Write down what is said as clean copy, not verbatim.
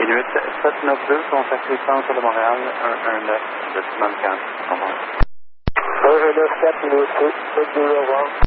Inuit 792, contactez Centre de Montréal, 119, de Simon Camp. Au revoir. 119, Inuit 701.